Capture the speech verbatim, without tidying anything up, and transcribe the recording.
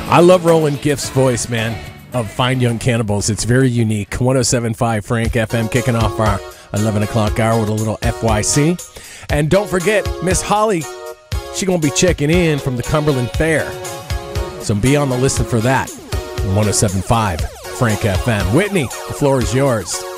I love Roland Gift's voice, man, of Fine Young Cannibals. It's very unique. one oh seven point five Frank F M, kicking off our eleven o'clock hour with a little F Y C. And don't forget, Miss Holly, she's going to be checking in from the Cumberland Fair. So be on the listen for that. one oh seven point five Frank F M. Whitney, the floor is yours.